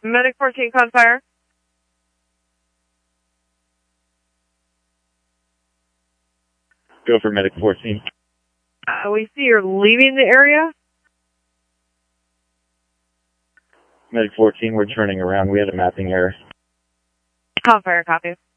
Medic 14, con fire. Go for Medic 14. We see you're leaving the area. Medic 14, we're turning around. We had a mapping error. Con fire, copy.